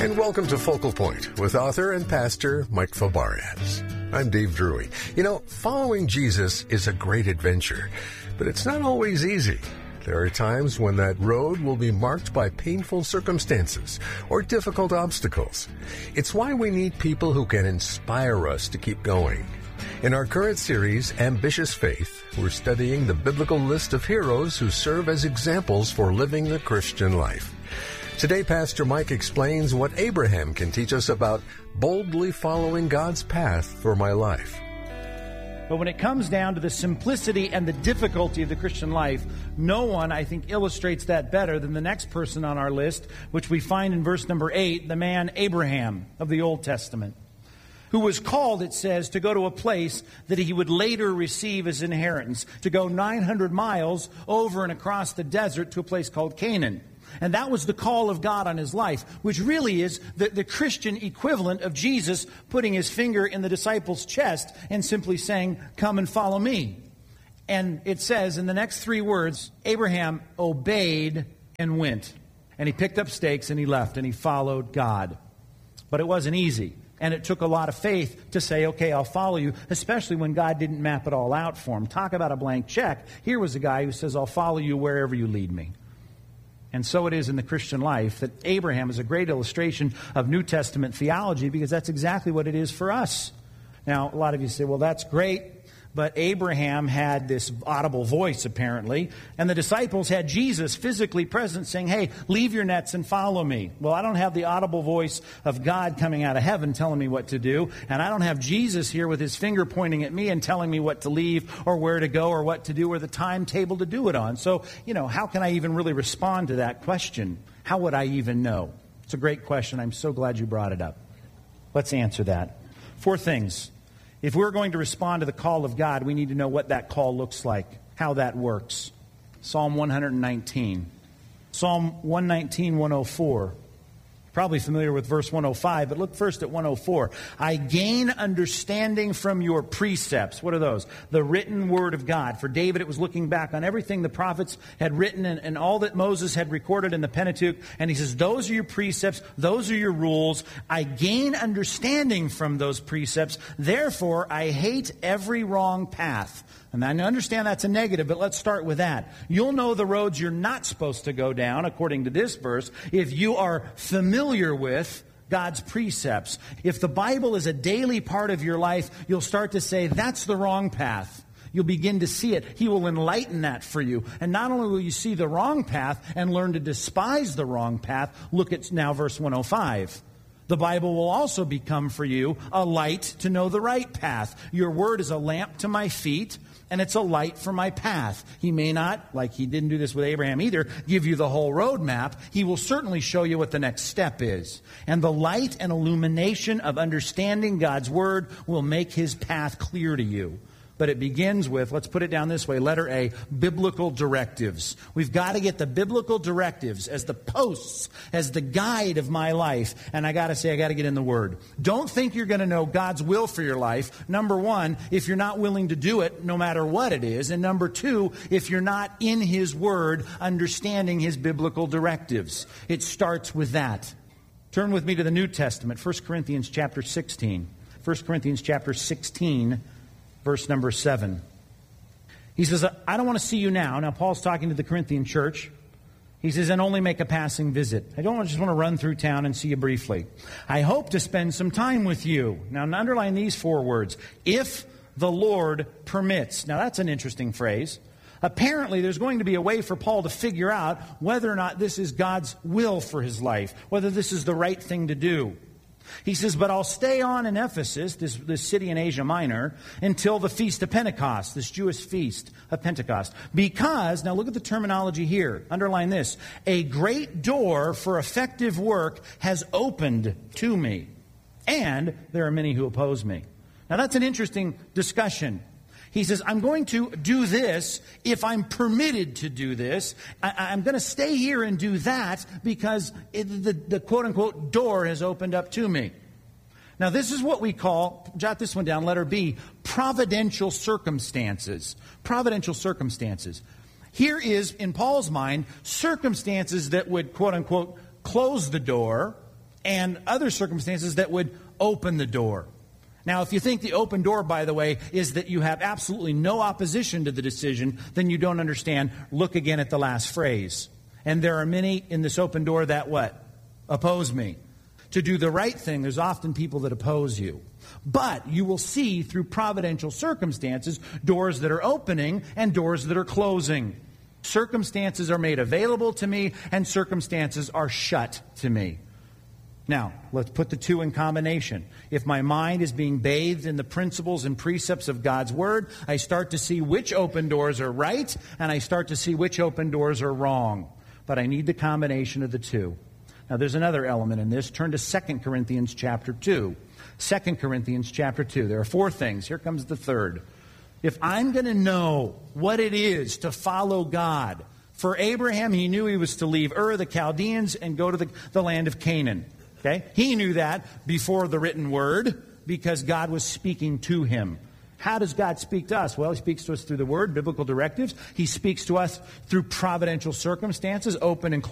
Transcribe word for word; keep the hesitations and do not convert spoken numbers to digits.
And welcome to Focal Point with author and pastor Mike Fabarez. I'm Dave Drury. You know, following Jesus is a great adventure, but it's not always easy. There are times when that road will be marked by painful circumstances or difficult obstacles. It's why we need people who can inspire us to keep going. In our current series, Ambitious Faith, we're studying the biblical list of heroes who serve as examples for living the Christian life. Today, Pastor Mike explains what Abraham can teach us about boldly following God's path for my life. But when it comes down to the simplicity and the difficulty of the Christian life, no one, I think, illustrates that better than the next person on our list, which we find in verse number eight, the man Abraham of the Old Testament, who was called, it says, to go to a place that he would later receive as inheritance, to go nine hundred miles over and across the desert to a place called Canaan. And that was the call of God on his life, which really is the, the Christian equivalent of Jesus putting his finger in the disciples' chest and simply saying, "Come and follow me." And it says in the next three words, Abraham obeyed and went. And he picked up stakes and he left and he followed God. But it wasn't easy. And it took a lot of faith to say, okay, I'll follow you, especially when God didn't map it all out for him. Talk about a blank check. Here was a guy who says, I'll follow you wherever you lead me. And so it is in the Christian life that Abraham is a great illustration of New Testament theology, because that's exactly what it is for us. Now, a lot of you say, well, that's great, but Abraham had this audible voice, apparently, and the disciples had Jesus physically present saying, hey, leave your nets and follow me. Well, I don't have the audible voice of God coming out of heaven telling me what to do, and I don't have Jesus here with his finger pointing at me and telling me what to leave or where to go or what to do or the timetable to do it on. So, you know, how can I even really respond to that question? How would I even know? It's a great question. I'm so glad you brought it up. Let's answer that. Four things. If we're going to respond to the call of God, we need to know what that call looks like, how that works. Psalm one nineteen. Psalm one nineteen, one oh four. Probably familiar with verse one oh five, but look first at one oh four. I gain understanding from your precepts. What are those? The written word of God. For David, it was looking back on everything the prophets had written and, and all that Moses had recorded in the Pentateuch. And he says, those are your precepts. Those are your rules. I gain understanding from those precepts. Therefore, I hate every wrong path. And I understand that's a negative, but let's start with that. You'll know the roads you're not supposed to go down, according to this verse, if you are familiar with God's precepts. If the Bible is a daily part of your life, you'll start to say, that's the wrong path. You'll begin to see it. He will enlighten that for you. And not only will you see the wrong path and learn to despise the wrong path, look at now verse one oh five. The Bible will also become for you a light to know the right path. Your word is a lamp to my feet, and it's a light for my path. He may not, like he didn't do this with Abraham either, give you the whole road map. He will certainly show you what the next step is. And the light and illumination of understanding God's word will make his path clear to you. But it begins with, let's put it down this way, letter A, biblical directives. We've got to get the biblical directives as the posts, as the guide of my life. And I got to say, I got to get in the Word. Don't think you're going to know God's will for your life. Number one, if you're not willing to do it, no matter what it is. And number two, if you're not in His Word, understanding His biblical directives. It starts with that. Turn with me to the New Testament, First Corinthians chapter sixteen. First Corinthians chapter sixteen. Verse number seven. He says, I don't want to see you now. Now, Paul's talking to the Corinthian church. He says, and only make a passing visit. I don't just want to run through town and see you briefly. I hope to spend some time with you. Now, underline these four words. If the Lord permits. Now, that's an interesting phrase. Apparently, there's going to be a way for Paul to figure out whether or not this is God's will for his life, whether this is the right thing to do. He says, but I'll stay on in Ephesus, this, this city in Asia Minor, until the Feast of Pentecost, this Jewish feast of Pentecost. Because, now look at the terminology here, underline this, a great door for effective work has opened to me, and there are many who oppose me. Now that's an interesting discussion. He says, I'm going to do this if I'm permitted to do this. I, I'm going to stay here and do that because it, the, the quote-unquote door has opened up to me. Now, this is what we call, jot this one down, letter B, providential circumstances. Providential circumstances. Here is, in Paul's mind, circumstances that would, quote-unquote, close the door and other circumstances that would open the door. Now, if you think the open door, by the way, is that you have absolutely no opposition to the decision, then you don't understand. Look again at the last phrase. And there are many in this open door that what? Oppose me. To do the right thing, there's often people that oppose you. But you will see through providential circumstances doors that are opening and doors that are closing. Circumstances are made available to me and circumstances are shut to me. Now, let's put the two in combination. If my mind is being bathed in the principles and precepts of God's Word, I start to see which open doors are right, and I start to see which open doors are wrong. But I need the combination of the two. Now, there's another element in this. Turn to Second Corinthians chapter two. Second Corinthians chapter two. There are four things. Here comes the third. If I'm going to know what it is to follow God, for Abraham, he knew he was to leave Ur, the Chaldeans, and go to the, the land of Canaan. Okay? He knew that before the written word because God was speaking to him. How does God speak to us? Well, he speaks to us through the word, biblical directives. He speaks to us through providential circumstances, open and closed.